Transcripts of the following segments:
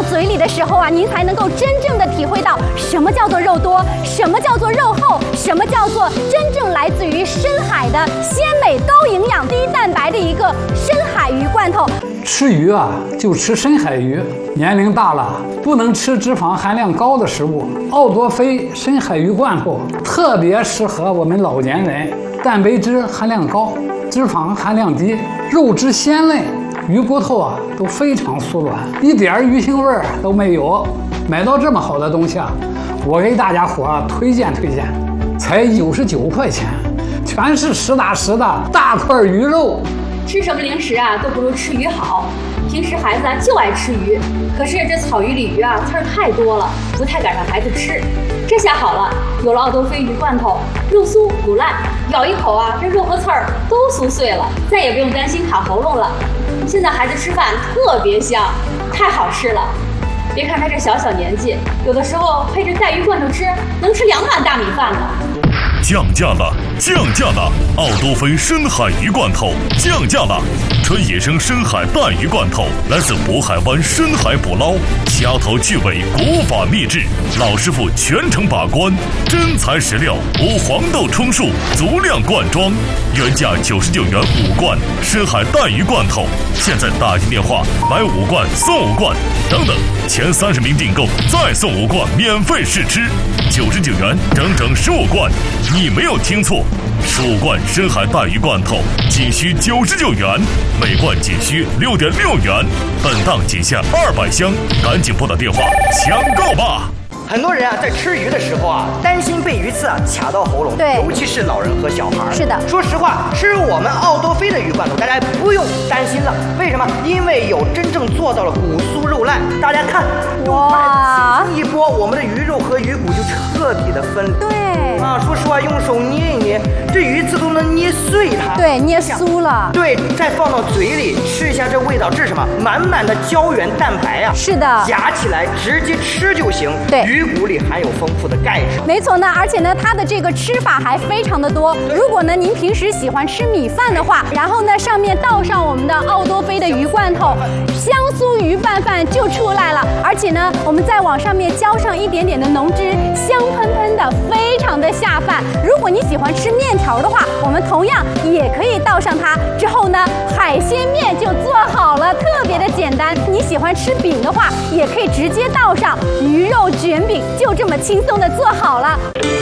嘴里的时候啊，您才能够真正的体会到什么叫做肉多，什么叫做肉厚，什么叫做真正来自于深海的鲜美、高营养、低蛋白的一个深海鱼罐头。 吃鱼啊，就吃深海鱼。年龄大了，不能吃脂肪含量高的食物。奥多菲深海鱼罐头特别适合我们老年人，蛋白质含量高，脂肪含量低，肉质鲜嫩，鱼骨头啊都非常酥软，一点鱼腥味儿都没有。买到这么好的东西啊，我给大家伙推荐，才99块钱，全是实打实的大块鱼肉。 吃什么零食啊都不如吃鱼好。平时孩子啊就爱吃鱼，可是这草鱼、鲤鱼啊刺儿太多了，不太敢让孩子吃。这下好了，有了奥多菲鱼罐头，肉酥骨烂，咬一口啊，这肉和刺儿都酥碎了，再也不用担心卡喉咙了。现在孩子吃饭特别香，太好吃了。别看他这小年纪，有的时候配着带鱼罐头吃，能吃2碗大米饭呢。 降价了！奥多菲深海鱼罐头降价了！纯野生深海带鱼罐头，来自渤海湾深海捕捞，掐头去尾，古法秘制，老师傅全程把关，真材实料，无黄豆充数，足量灌装，原价99元5罐深海带鱼罐头，现在打进电话买5罐送5罐，等等，前30名订购再送5罐免费试吃，99元整整15罐。你没有听错，15罐深海带鱼罐头仅需99元，每罐仅需6.6元，本档仅限200箱，赶紧拨打电话抢购吧！ 很多人啊，在吃鱼的时候啊，担心被鱼刺啊卡到喉咙， 对， 尤其是老人和小孩。 是的， 说实话，吃我们奥多菲的鱼罐头，大家不用担心了。为什么？因为有真正做到了骨酥肉烂。大家看， 哇， 一拨，我们的鱼肉和鱼骨就彻底的分离。 对啊，说实话，用手捏一捏，这鱼刺都能捏碎它。 对，捏酥了。 对，再放到嘴里吃一下，这味道，这是什么？满满的胶原蛋白啊！ 是的， 夹起来直接吃就行。 对。 鱼骨里含有丰富的钙质， 没错呢，而且呢，它的这个吃法还非常的多。如果呢您平时喜欢吃米饭的话，然后呢上面倒上我们的奥多菲的鱼罐头，香酥鱼拌饭就出来了。而且呢，我们再往上面浇上一点点的浓汁，香喷喷的，非常的下饭。如果你喜欢吃面条的话，我们同样也可以倒上它。之后呢，海鲜面就做好了，特别的简单。你喜欢吃饼的话，也可以直接倒上鱼肉卷饼。就这么轻松的做好了。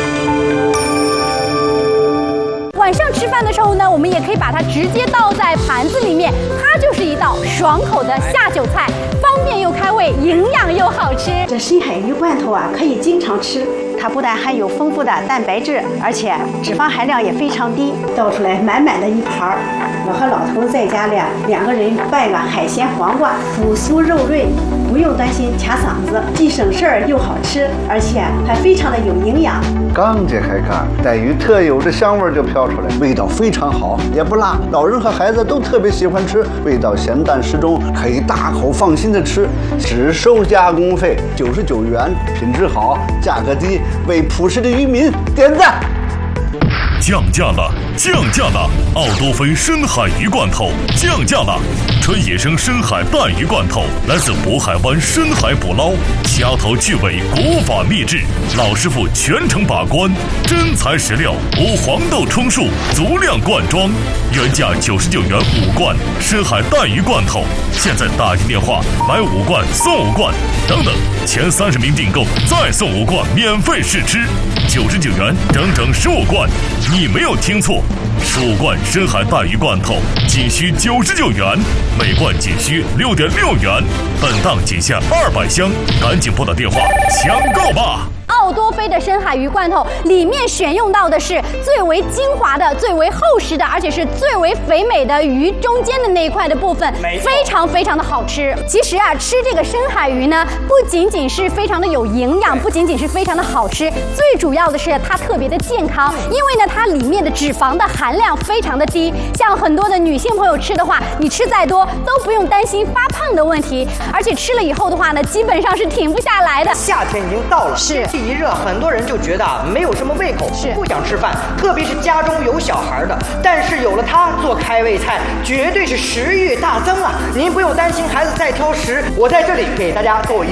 晚上吃饭的时候呢，我们也可以把它直接倒在盘子里面，它就是一道爽口的下酒菜，方便又开胃，营养又好吃。 这深海鱼罐头啊，可以经常吃。它不但含有丰富的蛋白质，而且脂肪含量也非常低。倒出来满满的一盘儿，我和老头在家里2个人拌个海鲜黄瓜，骨酥肉润，不用担心卡嗓子，既省事儿又好吃，而且还非常的有营养。 刚解开盖，带鱼特有的香味就飘出来，味道非常好，也不辣，老人和孩子都特别喜欢吃，味道咸淡适中，可以大口放心的吃，只收加工费99元，品质好，价格低，为朴实的渔民点赞。 降价了！奥多菲深海鱼罐头降价了！纯野生深海带鱼罐头，来自渤海湾深海捕捞，掐头去尾，古法秘制，老师傅全程把关，真材实料，无黄豆充数，足量灌装，原价99元5罐深海带鱼罐头，现在打进电话买5罐送5罐，等等，前30名订购再送5罐免费试吃，99元整整15罐。你没有听错，15罐深海带鱼罐头仅需99元，每罐仅需6.6元，本档仅限200箱，赶紧拨打电话抢购吧！ 奥多菲的深海鱼罐头里面选用到的是最为精华的、最为厚实的，而且是最为肥美的鱼中间的那一块的部分，非常非常的好吃。其实啊，吃这个深海鱼呢，不仅仅是非常的有营养，不仅仅是非常的好吃，最主要的是它特别的健康，因为呢，它里面的脂肪的含量非常的低。像很多的女性朋友吃的话，你吃再多都不用担心发胖的问题，而且吃了以后的话呢，基本上是停不下来的。 夏天已经到了， 是。 一热，很多人就觉得没有什么胃口，不想吃饭，特别是家中有小孩的。但是有了它做开胃菜，绝对是食欲大增啊！您不用担心孩子再挑食，我在这里给大家做一